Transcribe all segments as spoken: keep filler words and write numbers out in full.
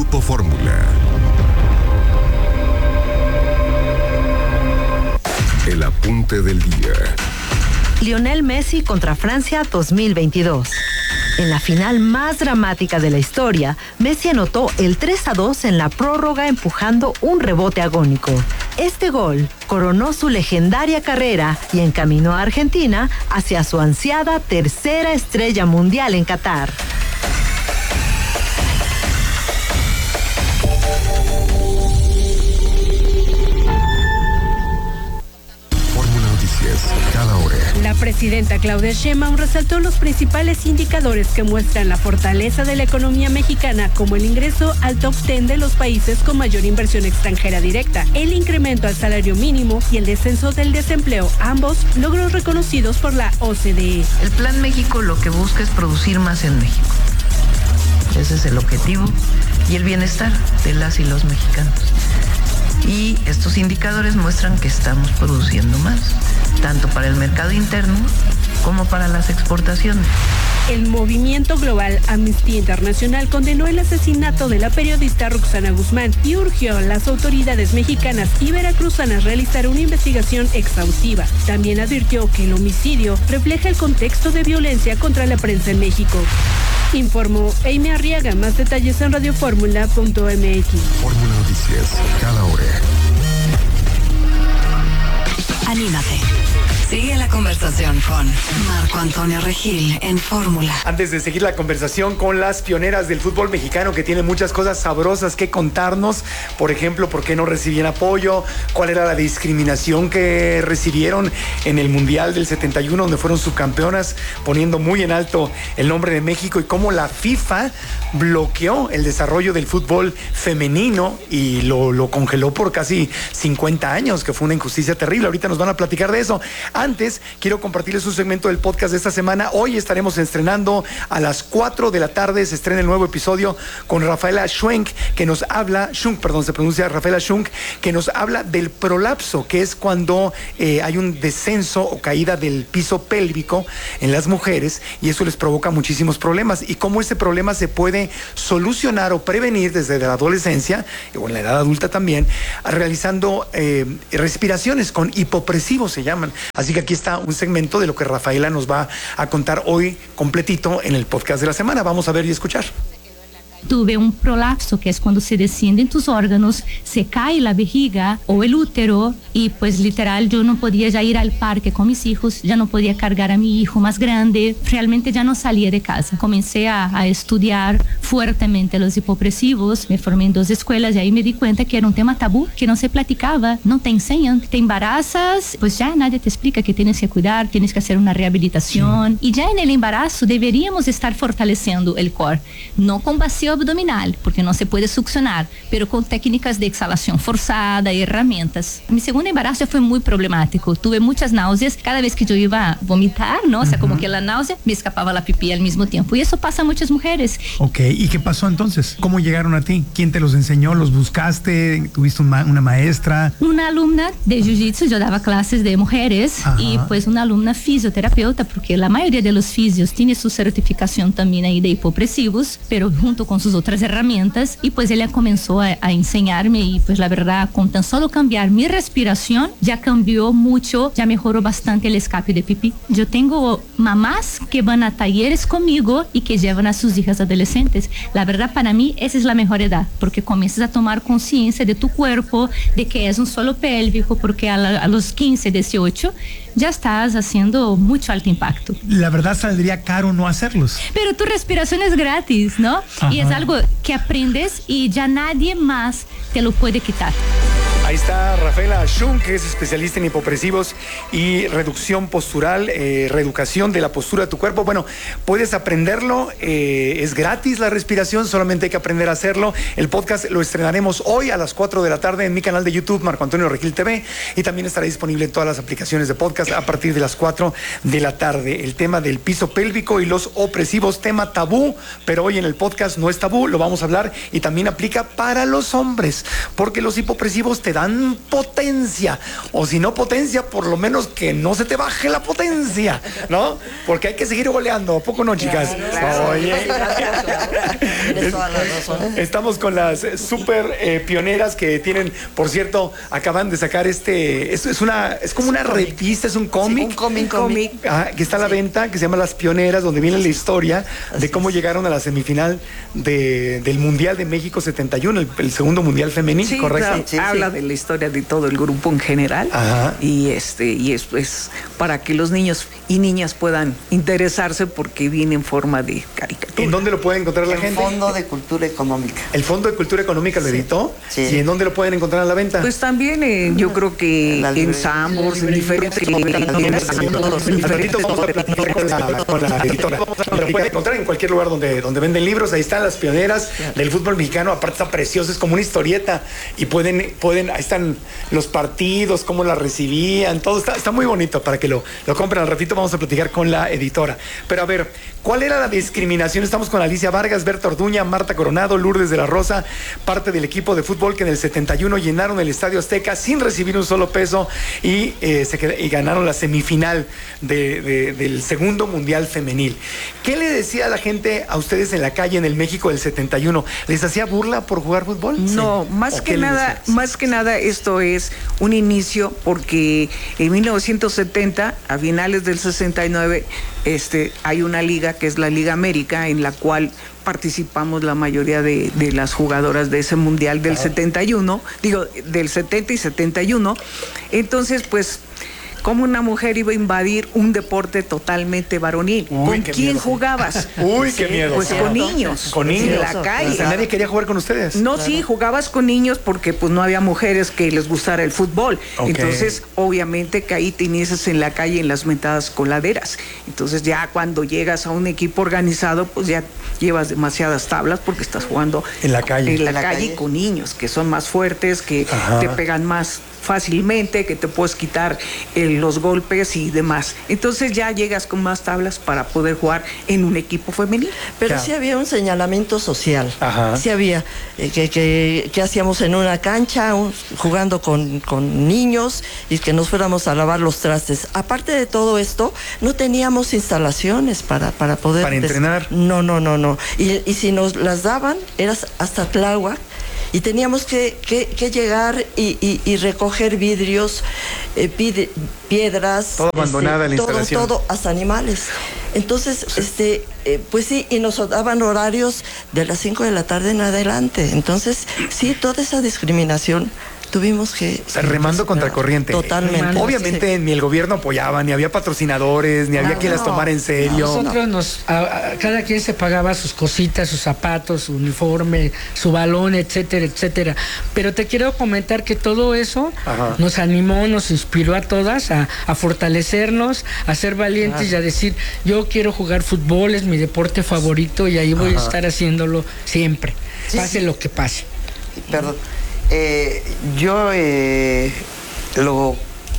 Grupo Fórmula. El apunte del día. Lionel Messi contra Francia dos mil veintidós. En la final más dramática de la historia, Messi anotó el tres a dos en la prórroga empujando un rebote agónico. Este gol coronó su legendaria carrera y encaminó a Argentina hacia su ansiada tercera estrella mundial en Qatar. Cada hora. La presidenta Claudia Sheinbaum resaltó los principales indicadores que muestran la fortaleza de la economía mexicana, como el ingreso al top diez de los países con mayor inversión extranjera directa, el incremento al salario mínimo y el descenso del desempleo, ambos logros reconocidos por la O C D E. El Plan México lo que busca es producir más en México. Ese es el objetivo y el bienestar de las y los mexicanos. Y estos indicadores muestran que estamos produciendo más, tanto para el mercado interno como para las exportaciones. El movimiento global Amnistía Internacional condenó el asesinato de la periodista Roxana Guzmán y urgió a las autoridades mexicanas y veracruzanas realizar una investigación exhaustiva. También advirtió que el homicidio refleja el contexto de violencia contra la prensa en México. Informó Amy Arriaga. Más detalles en radioformula punto m x. Fórmula Noticias, cada hora. Anímate. Sigue la conversación con Marco Antonio Regil en Fórmula. Antes de seguir la conversación con las pioneras del fútbol mexicano que tienen muchas cosas sabrosas que contarnos, por ejemplo, por qué no recibían apoyo, cuál era la discriminación que recibieron en el Mundial del setenta y uno, donde fueron subcampeonas, poniendo muy en alto el nombre de México, y cómo la FIFA bloqueó el desarrollo del fútbol femenino y lo, lo congeló por casi cincuenta años, que fue una injusticia terrible. Ahorita nos van a platicar de eso. Antes, quiero compartirles un segmento del podcast de esta semana. Hoy estaremos estrenando a las cuatro de la tarde, se estrena el nuevo episodio con Rafaela Schwenk, que nos habla, Schunk, perdón, se pronuncia Rafaela Schunk, que nos habla del prolapso, que es cuando eh, hay un descenso o caída del piso pélvico en las mujeres, y eso les provoca muchísimos problemas, y cómo ese problema se puede solucionar o prevenir desde la adolescencia, o en la edad adulta también, realizando eh, respiraciones con hipopresivos, se llaman. Así que aquí está un segmento de lo que Rafaela nos va a contar hoy completito en el podcast de la semana. Vamos a ver y escuchar. Tuve un prolapso, que es cuando se descienden tus órganos, se cae la vejiga o el útero, y pues literal yo no podía ya ir al parque con mis hijos, ya no podía cargar a mi hijo más grande, realmente ya no salía de casa. Comencé a, a estudiar fuertemente los hipopresivos, me formé en dos escuelas y ahí me di cuenta que era un tema tabú, que no se platicaba, no te enseñan, te embarazas, pues ya nadie te explica que tienes que cuidar, tienes que hacer una rehabilitación, sí. Y ya en el embarazo deberíamos estar fortaleciendo el core, no con vacío abdominal, porque no se puede succionar, pero con técnicas de exhalación forzada y herramientas. Mi segundo embarazo fue muy problemático, tuve muchas náuseas, cada vez que yo iba a vomitar, ¿no? O sea, uh-huh. Como que la náusea, me escapaba la pipí al mismo tiempo, y eso pasa a muchas mujeres. Ok, ¿y qué pasó entonces? ¿Cómo llegaron a ti? ¿Quién te los enseñó? ¿Los buscaste? ¿Tuviste una, una maestra? Una alumna de jiu-jitsu, yo daba clases de mujeres. Ajá. Y pues una alumna fisioterapeuta, porque la mayoría de los fisios tiene su certificación también ahí de hipopresivos, pero junto con sus otras herramientas, y pues ella comenzó a, a enseñarme, y pues la verdad, con tan solo cambiar mi respiración ya cambió mucho, ya mejoró bastante el escape de pipí. Yo tengo mamás que van a talleres conmigo y que llevan a sus hijas adolescentes. La verdad, para mí esa es la mejor edad, porque comienzas a tomar conciencia de tu cuerpo, de que es un solo pélvico, porque a, la, a los quince, dieciocho ya estás haciendo mucho alto impacto. La verdad, saldría caro no hacerlos. Pero tu respiración es gratis, ¿no? Ajá. Y es algo que aprendes y ya nadie más te lo puede quitar. Ahí está Rafaela Schunk, que es especialista en hipopresivos y reducción postural, eh, reeducación de la postura de tu cuerpo. Bueno, puedes aprenderlo, eh, es gratis la respiración, solamente hay que aprender a hacerlo. El podcast lo estrenaremos hoy a las cuatro de la tarde en mi canal de YouTube, Marco Antonio Regil T V, y también estará disponible en todas las aplicaciones de podcast a partir de las cuatro de la tarde. El tema del piso pélvico y los opresivos, tema tabú, pero hoy en el podcast no es tabú, lo vamos a hablar, y también aplica para los hombres, porque los hipopresivos te dan potencia, o si no potencia, por lo menos que no se te baje la potencia, ¿no? Porque hay que seguir goleando, ¿a poco no, chicas? Claro, claro. Oye. Tienes toda la razón. Estamos con las super eh, pioneras que tienen, por cierto, acaban de sacar este, es, es una, es como una revista, es un cómic. Sí, un cómic, cómic. Ah, que está a la Sí. venta, que se llama Las Pioneras, donde viene la historia Así de cómo es. llegaron a la semifinal de, del Mundial de México setenta y uno, el, el segundo Mundial femenil, Sí, ¿correcto? claro, Sí, sí. habla de la historia de todo el grupo en general. Ajá. Y este y es pues para que los niños y niñas puedan interesarse porque viene en forma de caricatura. ¿En dónde lo puede encontrar la El gente? Fondo de Cultura Económica. El Fondo de Cultura Económica lo editó. Sí. ¿Y en dónde lo pueden encontrar a la venta? Pues también eh, yo creo que En la en librería. Sambors, en diferentes Al ratito vamos a platicar con la, con la editora. Lo pueden encontrar en cualquier lugar donde, donde venden libros. Ahí están las pioneras del fútbol mexicano. Aparte está precioso, es como una historieta. Y pueden, pueden, ahí están los partidos, cómo la recibían, todo está, está muy bonito para que lo, lo compren. Al ratito vamos a platicar con la editora. Pero a ver, ¿cuál era la discriminación? Estamos con Alicia Vargas, Berta Orduña, Marta Coronado, Lourdes de la Rosa, parte del equipo de fútbol que en el setenta y uno llenaron el Estadio Azteca sin recibir un solo peso y, eh, se qued- y ganaron la semifinal de, de- del segundo Mundial Femenil. ¿Qué le decía a la gente a ustedes en la calle en el México del setenta y uno? ¿Les hacía burla por jugar fútbol? No, Sí. más ¿O que qué les nada, decían? más que nada esto es un inicio porque en mil novecientos setenta, a finales del sesenta y nueve, este, hay una liga que es la Liga América en la cual participamos la mayoría de, de las jugadoras de ese mundial del setenta y uno, digo, del setenta y setenta y uno. Entonces, pues, ¿cómo una mujer iba a invadir un deporte totalmente varonil? Uy, ¿Con qué quién miedo. jugabas? Uy, qué miedo. Pues con niños. Con niños. En la calle. O sea, nadie quería jugar con ustedes. No, sí, jugabas con niños porque pues no había mujeres que les gustara el fútbol. Ok. Entonces, obviamente que ahí te inicias en la calle en las mentadas coladeras. Entonces ya cuando llegas a un equipo organizado, pues ya llevas demasiadas tablas porque estás jugando En la calle. en la, En la calle, calle. con niños que son más fuertes, que Ajá. te pegan más fácilmente, que te puedes quitar eh, los golpes y demás. Entonces ya llegas con más tablas para poder jugar en un equipo femenino. Pero Ya. sí había un señalamiento social. Ajá. Sí había. eh, que, que, que hacíamos en una cancha, un- jugando con, con niños y que nos fuéramos a lavar los trastes. Aparte de todo esto, no teníamos instalaciones para, para poder... Para des- entrenar. No, no, no, no. Y, y si nos las daban, eras hasta Tláhuac. Y teníamos que, que, que llegar y, y, y recoger vidrios, eh, pide- piedras. Todo abandonada la todo, instalación. Todo, hasta animales. Entonces, este, eh, pues sí, y nos daban horarios de las cinco de la tarde en adelante. Entonces, sí, toda esa discriminación tuvimos que... O sea, remando contra corriente. Totalmente. Obviamente ni el gobierno apoyaba, ni había patrocinadores, ni había No, quien las no. tomara en serio. Nosotros nos, a- a- cada quien se pagaba sus cositas, sus zapatos, su uniforme, su balón, etcétera, etcétera. Pero te quiero comentar que todo eso Ajá. nos animó, nos inspiró a todas a, a fortalecernos, a ser valientes y a decir, yo quiero jugar fútbol, es mi deporte favorito y ahí voy Ajá. a estar haciéndolo siempre, Sí, pase sí. lo que pase. Perdón. Eh, yo eh, lo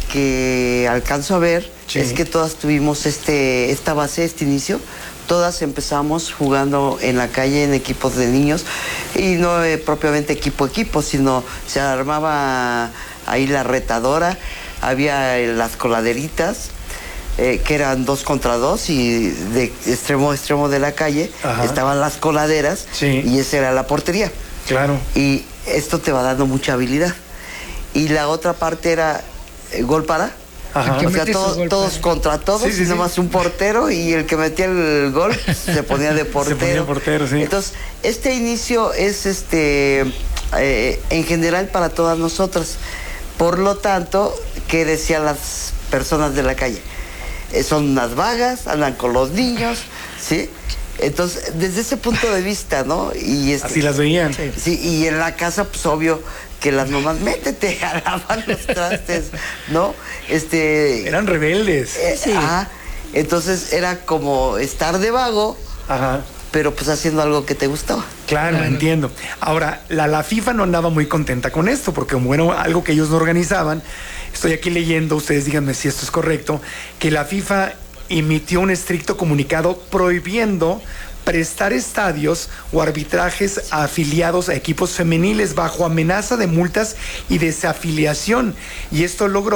que alcanzo a ver Sí. es que todas tuvimos este esta base, este inicio. Todas empezamos jugando en la calle en equipos de niños y no eh, propiamente equipo a equipo, sino se armaba ahí la retadora, había eh, las coladeritas. Eh, que eran dos contra dos y de extremo a extremo de la calle Ajá. estaban las coladeras Sí. y esa era la portería. Claro. Y esto te va dando mucha habilidad. Y la otra parte era eh, gol para. Ajá. Que O sea, metes todo- su gol todos para. contra todos, Sí, sí, y nada sí. más un portero y el que metía el gol se ponía de portero. ponía portero, sí. Entonces, este inicio es este eh, en general para todas nosotras. Por lo tanto, ¿qué decían las personas de la calle? Eh, son unas vagas, andan con los niños, ¿sí? Entonces, desde ese punto de vista, ¿no? Y este, Así las veían. Sí, y en la casa, pues obvio que las mamás, métete a lavar los trastes, ¿no? Este. Eran rebeldes. eh, Sí. ajá. Entonces era como estar de vago, Ajá. pero pues haciendo algo que te gustaba. Claro, Claro. entiendo. Ahora, la, la FIFA no andaba muy contenta con esto, porque bueno, algo que ellos no organizaban, estoy aquí leyendo, ustedes díganme si esto es correcto, que la FIFA emitió un estricto comunicado prohibiendo prestar estadios o arbitrajes a afiliados a equipos femeniles bajo amenaza de multas y desafiliación. Y esto logró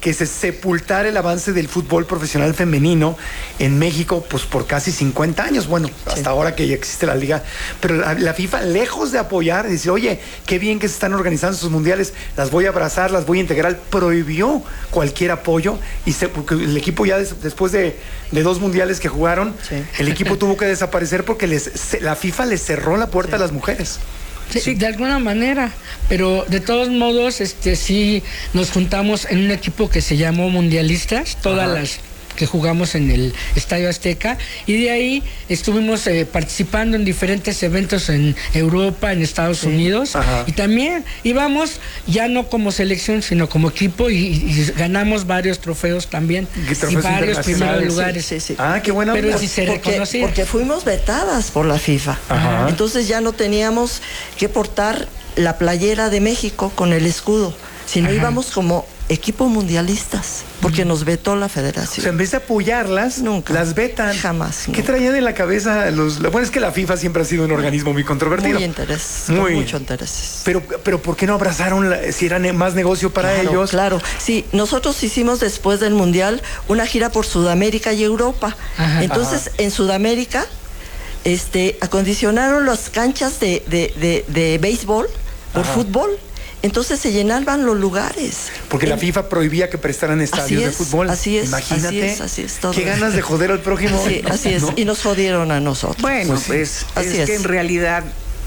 que se sepultara el avance del fútbol profesional femenino en México, pues por casi cincuenta años, bueno, hasta sí. ahora que ya existe la liga, pero la, la FIFA, lejos de apoyar, dice, oye, qué bien que se están organizando sus mundiales, las voy a abrazar, las voy a integrar, prohibió cualquier apoyo, y se, porque el equipo ya des, después de, de dos mundiales que jugaron, sí. el equipo tuvo que desaparecer porque les, se, la FIFA les cerró la puerta sí. a las mujeres. Sí, de alguna manera, pero de todos modos, este sí nos juntamos en un equipo que se llamó Mundialistas, todas Ajá. las que jugamos en el Estadio Azteca, y de ahí estuvimos eh, participando en diferentes eventos en Europa, en Estados sí. Unidos, Ajá. y también íbamos ya no como selección, sino como equipo, y, y ganamos varios trofeos también, y, y varios primeros lugares. Sí, sí. Ah, qué bueno. Pero sí se porque, reconocía. Porque fuimos vetadas por la FIFA. Ajá. Entonces ya no teníamos que portar la playera de México con el escudo, sino Ajá. íbamos como equipo mundialistas, porque nos vetó la federación. O sea, en vez de apoyarlas, nunca, las vetan. Jamás. ¿Qué traían en la cabeza los? Bueno, es que la FIFA siempre ha sido un organismo muy controvertido. Muy interés, muy mucho interés. Pero, pero ¿por qué no abrazaron la, si era más negocio para claro, ellos? Claro, sí, nosotros hicimos después del Mundial una gira por Sudamérica y Europa. Ajá. Entonces, Ajá. en Sudamérica, este, acondicionaron las canchas de, de, de, de béisbol por Ajá. fútbol. Entonces se llenaban los lugares. Porque la FIFA prohibía que prestaran estadios es, de fútbol. Así es, Imagínate. Así es, así es. Todo qué ganas de joder al prójimo. Sí, así es. ¿No? Y nos jodieron a nosotros. Bueno, pues, pues así es, es que en realidad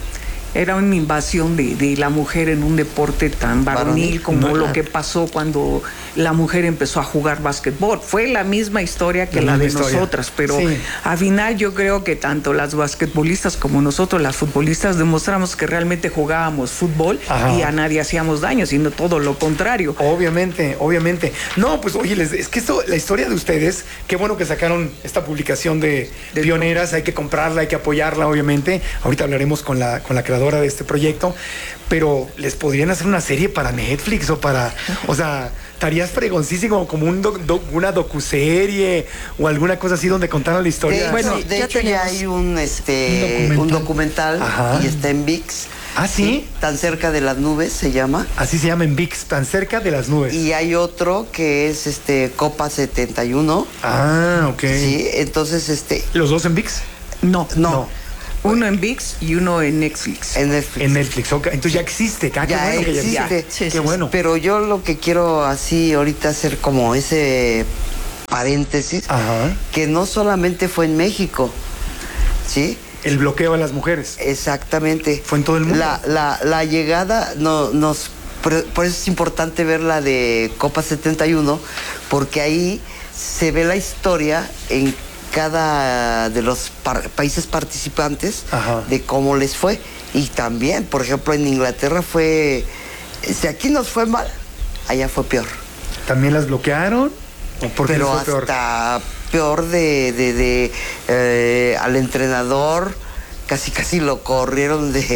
era una invasión de, de la mujer en un deporte tan varonil como no, lo claro. que pasó cuando la mujer empezó a jugar básquetbol. Fue la misma historia que la, la de historia. nosotras, pero sí. al final yo creo que tanto las basquetbolistas como nosotros, las futbolistas, demostramos que realmente jugábamos fútbol Ajá. y a nadie hacíamos daño, sino todo lo contrario. Obviamente, obviamente. No, pues oye, les, es que esto, la historia de ustedes, qué bueno que sacaron esta publicación de, de pioneras, hay que comprarla, hay que apoyarla, obviamente. Ahorita hablaremos con la, con la creadora de este proyecto, pero les podrían hacer una serie para Netflix o para, o sea, estarías fregoncísimo como un doc, doc, una docuserie o alguna cosa así donde contaran la historia. De, bueno, de ya hecho ya hay un este un documental, un documental y está en ViX. ¿Ah, sí? sí? Tan cerca de las nubes se llama. Así se llama en ViX, Tan cerca de las nubes. Y hay otro que es este Copa setenta y uno. Ah, ok. Sí, entonces este. ¿Los dos en ViX? No, no. no. Uno en ViX y uno en Netflix. En Netflix. En Netflix, okay. Entonces ya existe. Ah, ya qué bueno existe. Que ya, ya. Sí, qué sí, bueno. Pero yo lo que quiero así ahorita hacer como ese paréntesis, Ajá. que no solamente fue en México, ¿sí? El bloqueo a las mujeres. Exactamente. Fue en todo el mundo. La, la, la llegada, no, nos, por, por eso es importante ver la de Copa setenta y uno, porque ahí se ve la historia en cada de los par países participantes Ajá. de cómo les fue. Y también, por ejemplo, en Inglaterra fue, si aquí nos fue mal, allá fue peor. ¿También las bloquearon? ¿O por qué Pero fue peor? hasta peor de, de, de eh, al entrenador, casi casi lo corrieron de,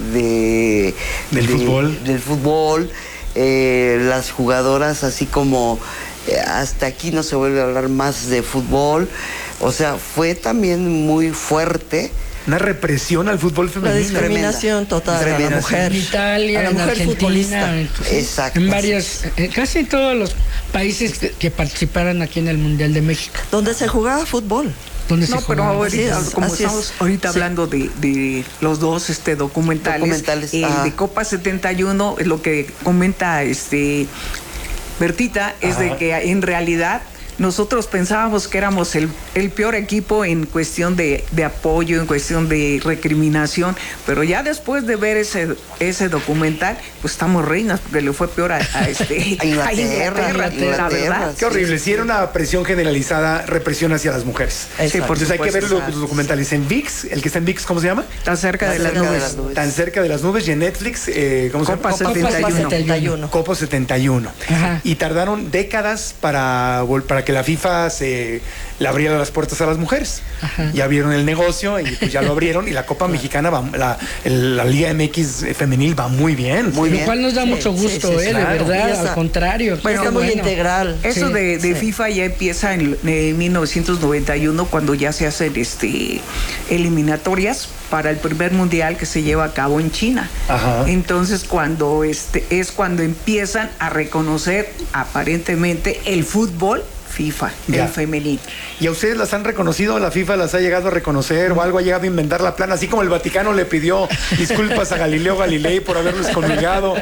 de del de, fútbol. Del fútbol. Eh, las jugadoras así como eh, hasta aquí no se vuelve a hablar más de fútbol. O sea, fue también muy fuerte. Una represión al fútbol femenino. La discriminación total Tremenda. a la mujer. En Italia, a la en mujer Argentina, futbolista. En, Exacto. En varios, en casi todos los países que, que participaron aquí en el Mundial de México. Donde se jugaba fútbol. Donde no, se pero jugaba. ahorita, es, como estamos es. ahorita sí. hablando de, de los dos este, documentales, documentales el ah. de Copa setenta y uno, lo que comenta este Bertita, es Ajá. de que en realidad nosotros pensábamos que éramos el, el peor equipo en cuestión de, de apoyo, en cuestión de recriminación, pero ya después de ver ese, ese documental, pues estamos reinas, porque le fue peor a, a, este, a Inglaterra, a Inglaterra, Inglaterra, la verdad. Qué horrible, si sí era una presión generalizada, represión hacia las mujeres. Sí, por Entonces hay que ver los, los documentales en ViX, el que está en ViX, ¿cómo se llama? Tan cerca, de, las de nubes. las nubes. Tan cerca de las nubes, y en Netflix, eh, ¿cómo se llama? Copa setenta y uno. setenta y uno. Copa setenta y uno. Ajá. Y tardaron décadas para, para que porque la FIFA se le abría las puertas a las mujeres. Ajá. Ya vieron el negocio y pues ya lo abrieron y la Copa Mexicana va, la, el, la Liga M X femenil va muy bien. Muy bien. Lo cual nos da sí, mucho gusto, sí, sí, eh, claro. de verdad, está, al contrario. Bueno, está muy bueno. integral. Eso sí, de, de sí. FIFA ya empieza en, en mil novecientos noventa y uno cuando ya se hacen este, eliminatorias para el primer mundial que se lleva a cabo en China. Ajá. Entonces cuando este es cuando empiezan a reconocer aparentemente el fútbol FIFA, ya. el femenil. ¿Y a ustedes las han reconocido? ¿La FIFA las ha llegado a reconocer o algo ha llegado a inventar la plana? Así como el Vaticano le pidió disculpas a Galileo Galilei por haberlos excomulgado.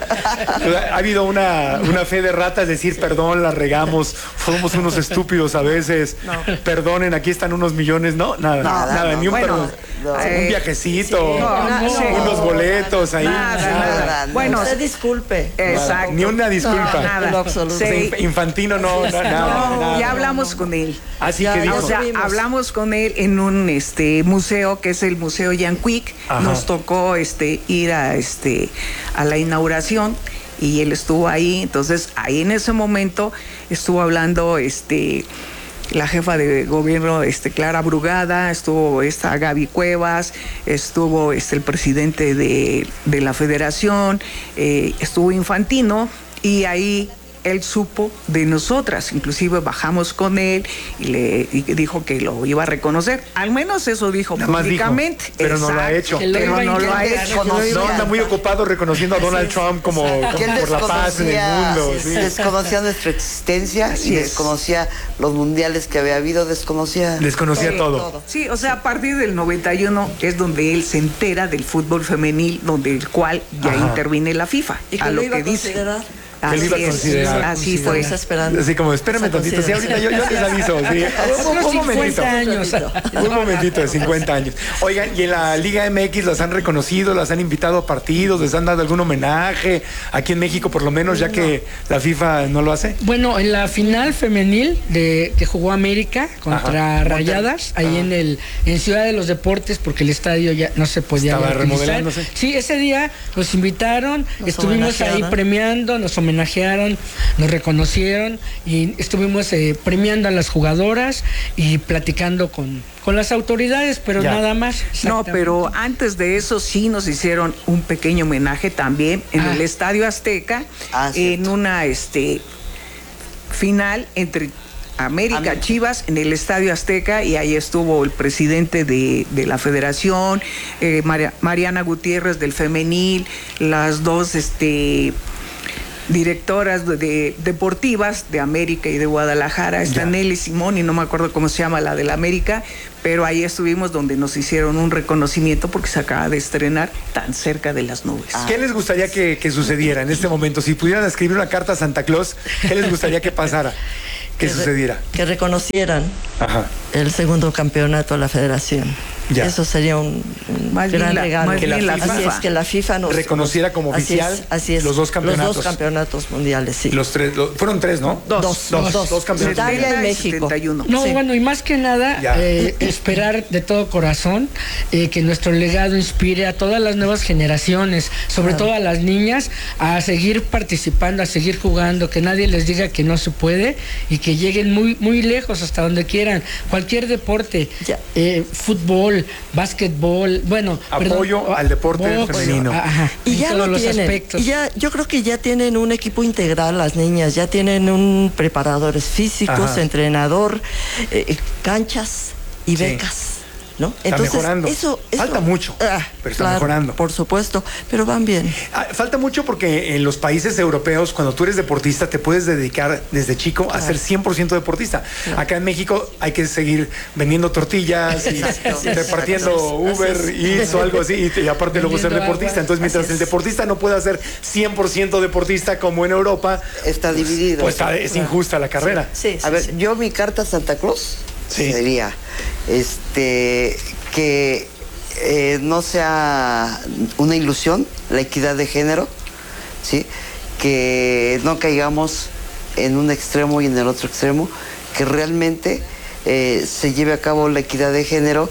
Ha habido una, una fe de ratas, decir perdón, la regamos, fuimos unos estúpidos a veces, no. perdonen, aquí están unos millones, no, nada, nada, nada no. ni un bueno, perdón. No. Un viajecito, sí, no, no, sí. unos boletos ahí. Nada, nada. nada. Bueno, usted disculpe. Exacto. Ni una disculpa. No, nada. Sí. Infantino no, no, nada, no, nada. Ya hablamos con él. Así ya, que dijo. O sea, hablamos con él en un este museo que es el Museo Jan Quick. Ajá. Nos tocó este ir a este a la inauguración y él estuvo ahí. Entonces, ahí en ese momento estuvo hablando este la jefa de gobierno, este, Clara Brugada, estuvo esta Gaby Cuevas, estuvo este, el presidente de, de la federación, eh, estuvo Infantino, y ahí él supo de nosotras, inclusive bajamos con él y le y dijo que lo iba a reconocer, al menos eso dijo Nada públicamente. Dijo, pero Exacto. no lo ha hecho. Pero no lo ha hecho. No, anda muy ocupado reconociendo a Donald sí, Trump como, como por la paz en el mundo. Sí. Desconocía nuestra existencia sí, y desconocía los mundiales que había habido, desconocía... Desconocía todo. todo. Sí, o sea, a partir del noventa y uno es donde él se entera del fútbol femenil, donde el cual ya Ajá. interviene la FIFA. ¿Y que a lo, lo iba que a considerar? dice. Así iba a considerar. Así fue. Esperando. Así como, espérame tantito. Sí, ahorita yo, yo les aviso. Sí. Un, un momentito. Años. Un momentito de cincuenta años. Oigan, ¿y en la Liga M X las han reconocido? ¿Las han invitado a partidos? ¿Les han dado algún homenaje? Aquí en México, por lo menos, ya que la FIFA no lo hace. Bueno, en la final femenil de que jugó América contra Ajá. Rayadas, ahí Ajá. en el en Ciudad de los Deportes, porque el estadio ya no se podía Estaba remodelándose. Sí, ese día nos invitaron, nos estuvimos ahí premiando, nos homenajearon, nos reconocieron y estuvimos eh, premiando a las jugadoras y platicando con, con las autoridades, pero ya. nada más. No, pero antes de eso sí nos hicieron un pequeño homenaje también en ah. el Estadio Azteca, ah, en una este final entre América, América, Chivas, en el Estadio Azteca, y ahí estuvo el presidente de, de la federación, eh, María, Mariana Gutiérrez del femenil, las dos este directoras de, de deportivas de América y de Guadalajara, está Nelly Simón y no me acuerdo cómo se llama la de la América, pero ahí estuvimos donde nos hicieron un reconocimiento porque se acaba de estrenar Tan cerca de las nubes. ¿Qué les gustaría que, que sucediera en este momento? Si pudieran escribir una carta a Santa Claus, ¿qué les gustaría que pasara? ¿Qué que sucediera? Re, que reconocieran Ajá. el segundo campeonato de la federación. Ya. Eso sería un, un más gran la, regalo. Que la FIFA, así es, que la FIFA nos reconociera como oficial así es, así es, los dos campeonatos. Los dos campeonatos mundiales, sí. Los tres, los, fueron tres, ¿no? Dos. Dos, dos, dos, dos campeonatos. Italia y México. setenta y uno. No, sí. bueno, y más que nada, eh, esperar de todo corazón eh, que nuestro legado inspire a todas las nuevas generaciones, sobre claro. todo a las niñas, a seguir participando, a seguir jugando, que nadie les diga que no se puede y que lleguen muy, muy lejos, hasta donde quieran. Cualquier deporte, eh, fútbol, básquetbol, bueno, apoyo perdón, al deporte box, femenino. Ajá, y ya lo tienen. Y ya, yo creo que ya tienen un equipo integral las niñas, ya tienen un preparadores físicos, Ajá. entrenador, eh, canchas y becas. Sí. ¿No? Entonces, está mejorando. Eso, eso, falta mucho, ah, pero está claro, mejorando. Por supuesto, pero van bien. Ah, falta mucho porque en los países europeos, cuando tú eres deportista, te puedes dedicar desde chico claro. a ser cien por ciento deportista. Claro. Acá en México hay que seguir vendiendo tortillas y exacto, repartiendo exacto. Uber Eats o algo así, y, y aparte luego ser deportista. Entonces, mientras el deportista no pueda ser cien por ciento deportista como en Europa, está dividido. Pues está, es injusta la carrera. Sí, sí, sí, a ver, sí. yo mi carta a Santa Claus sí. sería este que eh, no sea una ilusión la equidad de género, ¿sí? Que no caigamos en un extremo y en el otro extremo, que realmente eh, se lleve a cabo la equidad de género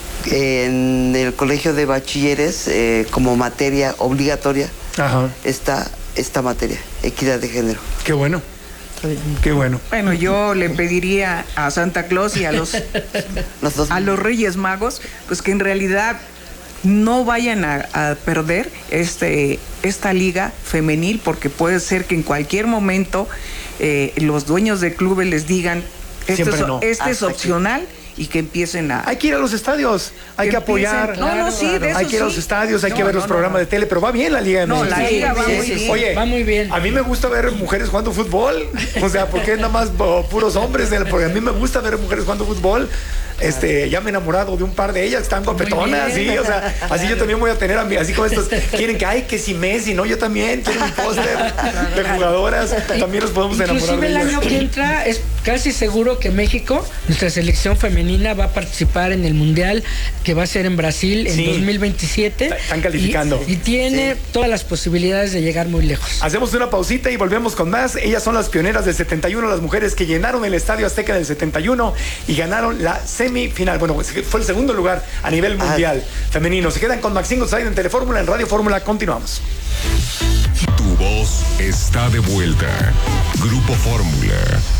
en el colegio de bachilleres eh, como materia obligatoria. Ajá. Esta, esta materia, equidad de género. Qué bueno. Qué bueno. Bueno, yo le pediría a Santa Claus y a los, a los Reyes Magos, pues que en realidad no vayan a, a perder este, esta liga femenil, porque puede ser que en cualquier momento eh, los dueños de clubes les digan, este, es, no. este es opcional. Y que empiecen a... Hay que ir a los estadios, hay que, que apoyar. Claro, no, no, sí, de eso hay que ir a los sí. estadios, hay no, que ver no, los no, programas no. de tele, pero va bien la Liga M X. No, la Liga va sí, muy sí, bien. Oye, va muy bien. A mí me gusta ver mujeres jugando fútbol, o sea, porque es nada más oh, puros hombres, porque a mí me gusta ver mujeres jugando fútbol. Este, ya me he enamorado de un par de ellas, están guapetonas, sí, o sea, así yo también voy a tener a mí, así como estos, quieren que, ay, que si Messi, no, yo también quiero un póster de jugadoras, también nos podemos enamorar Inclusive de ellas. el año que entra es casi seguro que México, nuestra selección femenina, va a participar en el Mundial que va a ser en Brasil en sí. dos mil veintisiete. Están calificando. Y, y tiene sí. todas las posibilidades de llegar muy lejos. Hacemos una pausita y volvemos con más. Ellas son las pioneras del setenta y uno, las mujeres que llenaron el Estadio Azteca del setenta y uno y ganaron la semifinal. Bueno, fue el segundo lugar a nivel mundial ah. femenino. Se quedan con Maxine González en Telefórmula, en Radio Fórmula. Continuamos. Tu voz está de vuelta. Grupo Fórmula.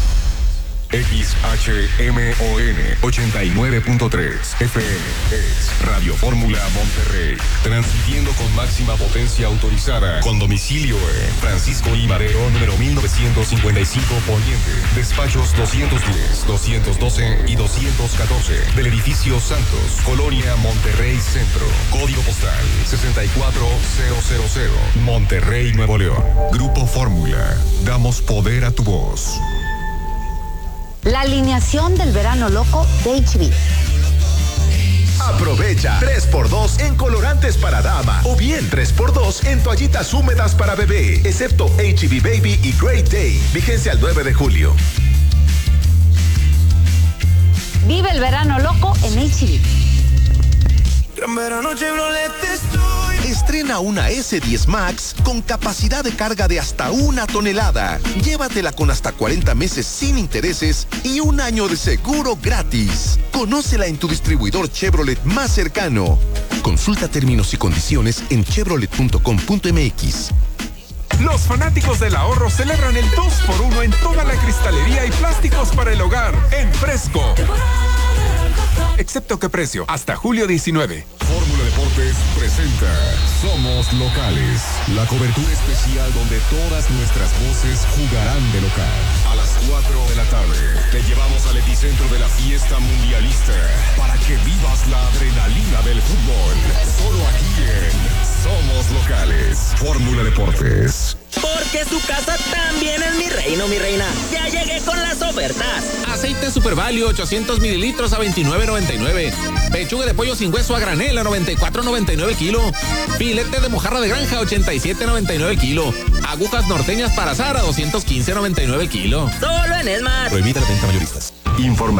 X H M O N ochenta y nueve punto tres F M es Radio Fórmula Monterrey, transmitiendo con máxima potencia autorizada, con domicilio en Francisco I. Madero, número mil novecientos cincuenta y cinco Poniente, despachos doscientos diez, doscientos doce y doscientos catorce, del edificio Santos, Colonia Monterrey Centro, código postal sesenta y cuatro mil, Monterrey, Nuevo León. Grupo Fórmula, damos poder a tu voz. La alineación del verano loco de H B. Aprovecha tres por dos en colorantes para dama o bien tres por dos en toallitas húmedas para bebé, excepto H B Baby y Great Day. Vigencia al nueve de julio. Vive el verano loco en H B. Gran verano Chevrolet estoy. Estrena una ese diez Max con capacidad de carga de hasta una tonelada. Llévatela con hasta cuarenta meses sin intereses y un año de seguro gratis. Conócela en tu distribuidor Chevrolet más cercano. Consulta términos y condiciones en chevrolet punto com punto m x. Los fanáticos del ahorro celebran el dos por uno en toda la cristalería y plásticos para el hogar en Fresco. Excepto que precio, hasta julio diecinueve. Fórmula Deportes presenta Somos Locales, la cobertura especial donde todas nuestras voces jugarán de local. A las cuatro de la tarde te llevamos al epicentro de la fiesta mundialista para que vivas la adrenalina del fútbol. Solo aquí en Somos Locales. Fórmula Deportes. Porque su casa también es mi reino, mi reina. Ya llegué con las ofertas. Aceite Super Value ochocientos mililitros a veintinueve noventa y nueve. Pechuga de pollo sin hueso a granel a noventa y cuatro noventa y nueve kilo. Filete de mojarra de granja ochenta y siete noventa y nueve kilo. Agujas norteñas para asar a doscientos quince noventa y nueve kilo. Solo en Esmar. Prohibida la venta mayoristas. Informa